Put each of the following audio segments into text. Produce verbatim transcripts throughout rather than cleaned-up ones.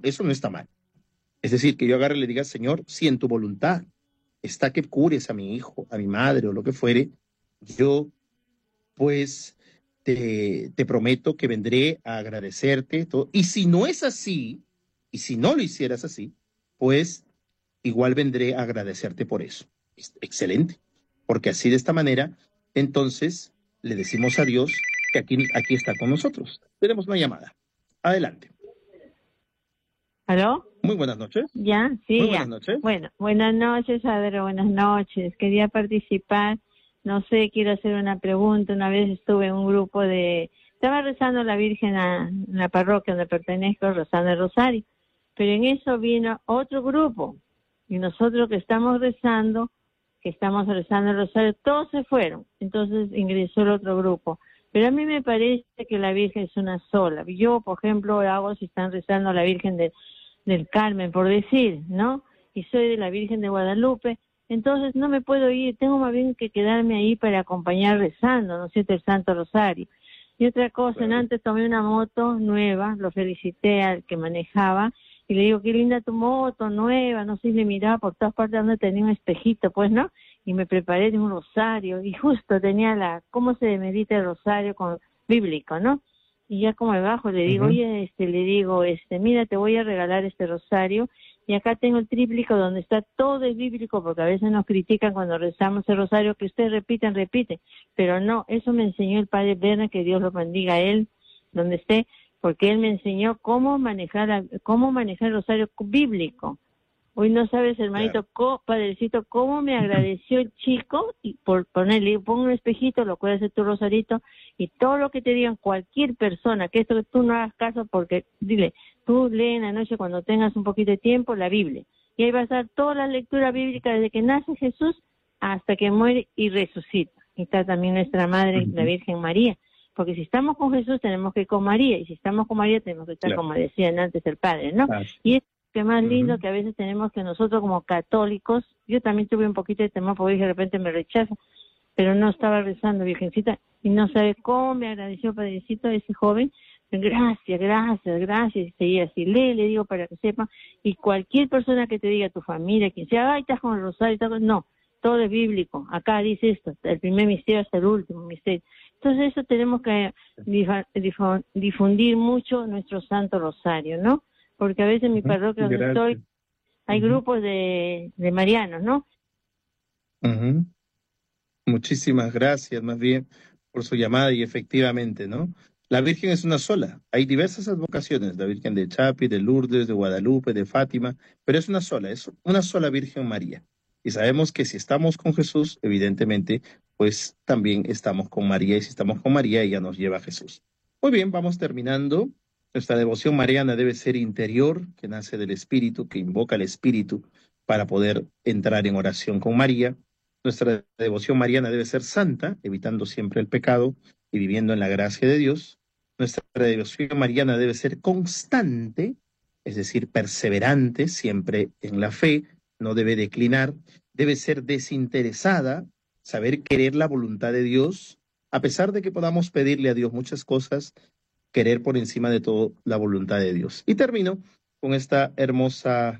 eso no está mal. Es decir, que yo agarre y le diga, Señor, si en tu voluntad está que cures a mi hijo, a mi madre o lo que fuere, yo pues te, te prometo que vendré a agradecerte todo. Y si no es así, y si no lo hicieras así, pues igual vendré a agradecerte por eso. Es excelente, porque así de esta manera, entonces le decimos a Dios que aquí, aquí está con nosotros. Tenemos una llamada. Adelante. ¿Aló? Muy buenas noches. Ya, Muy sí, buenas ya. noches. Bueno, buenas noches, Adro, buenas noches. Quería participar, no sé, quiero hacer una pregunta. Una vez estuve en un grupo de... Estaba rezando a la Virgen a, en la parroquia donde pertenezco, rezando el rosario. Pero en eso vino otro grupo. Y nosotros que estamos rezando, que estamos rezando el rosario, todos se fueron. Entonces ingresó el otro grupo. Pero a mí me parece que la Virgen es una sola. Yo, por ejemplo, hago si están rezando a la Virgen de del Carmen, por decir, ¿no? Y soy de la Virgen de Guadalupe, entonces no me puedo ir, tengo más bien que quedarme ahí para acompañar rezando, ¿no es cierto?, el Santo Rosario. Y otra cosa, Claro. antes tomé una moto nueva, lo felicité al que manejaba, y le digo, qué linda tu moto, nueva, no sé, y le miraba por todas partes donde tenía un espejito, pues, ¿no? Y me preparé de un rosario, y justo tenía la, ¿cómo se medita el rosario con bíblico, no? Y ya como abajo le digo, Uh-huh. oye, este, le digo, este, mira, te voy a regalar este rosario, y acá tengo el tríplico donde está todo el bíblico, porque a veces nos critican cuando rezamos el rosario, que ustedes repiten, repiten, pero no, eso me enseñó el padre Berna, que Dios lo bendiga a él, donde esté, porque él me enseñó cómo manejar, cómo manejar el rosario bíblico. Hoy no sabes, hermanito, Claro. co, padrecito, cómo me agradeció el chico y por ponerle, pon un espejito, lo puedes hacer tu rosarito, y todo lo que te digan cualquier persona, que esto que tú no hagas caso, porque dile, tú lee en la noche cuando tengas un poquito de tiempo la Biblia, y ahí vas a dar toda la lectura bíblica desde que nace Jesús hasta que muere y resucita. Y está también nuestra Madre, Uh-huh. la Virgen María, porque si estamos con Jesús tenemos que ir con María, y si estamos con María tenemos que estar, Claro. como decían antes el Padre, ¿no? Ah, Y es que más lindo uh-huh. que a veces tenemos que nosotros como católicos, yo también tuve un poquito de temor porque de repente me rechaza, pero no estaba rezando, Virgencita, y no sabe cómo me agradeció, Padrecito, ese joven, gracias, gracias, gracias, y seguía así, lee, le digo para que sepa, y cualquier persona que te diga, tu familia, quien sea, ay, estás con el rosario, estás con... no, todo es bíblico, acá dice esto, el primer misterio hasta el último misterio. Entonces eso tenemos que difundir mucho nuestro Santo Rosario, ¿no? Porque a veces en mi Uh-huh. parroquia donde Gracias. estoy hay Uh-huh. grupos de, de marianos, ¿no? Uh-huh. Muchísimas gracias, más bien, por su llamada y efectivamente, ¿no? La Virgen es una sola. Hay diversas advocaciones, la Virgen de Chapi, de Lourdes, de Guadalupe, de Fátima, pero es una sola, es una sola Virgen María. Y sabemos que si estamos con Jesús, evidentemente, pues también estamos con María, y si estamos con María, ella nos lleva a Jesús. Muy bien, vamos terminando. Nuestra devoción mariana debe ser interior, que nace del Espíritu, que invoca al Espíritu para poder entrar en oración con María. Nuestra devoción mariana debe ser santa, evitando siempre el pecado y viviendo en la gracia de Dios. Nuestra devoción mariana debe ser constante, es decir, perseverante, siempre en la fe, no debe declinar. Debe ser desinteresada, saber querer la voluntad de Dios, a pesar de que podamos pedirle a Dios muchas cosas, querer por encima de todo la voluntad de Dios. Y termino con esta hermosa,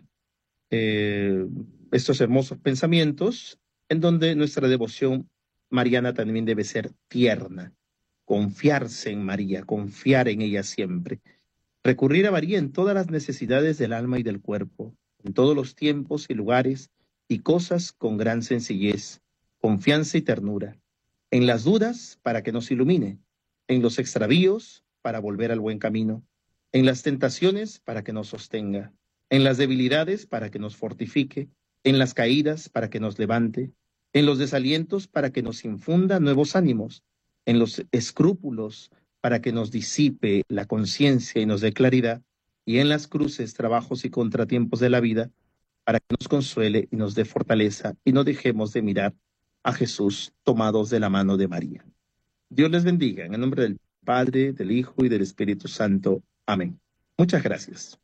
eh, estos hermosos pensamientos en donde nuestra devoción mariana también debe ser tierna, confiarse en María, confiar en ella siempre, recurrir a María en todas las necesidades del alma y del cuerpo, en todos los tiempos y lugares y cosas con gran sencillez, confianza y ternura, en las dudas para que nos ilumine, en los extravíos para volver al buen camino, en las tentaciones para que nos sostenga, en las debilidades para que nos fortifique, en las caídas para que nos levante, en los desalientos para que nos infunda nuevos ánimos, en los escrúpulos para que nos disipe la conciencia y nos dé claridad, y en las cruces, trabajos y contratiempos de la vida, para que nos consuele y nos dé fortaleza y no dejemos de mirar a Jesús tomados de la mano de María. Dios les bendiga, en el nombre del Padre, del Hijo y del Espíritu Santo. Amén. Muchas gracias.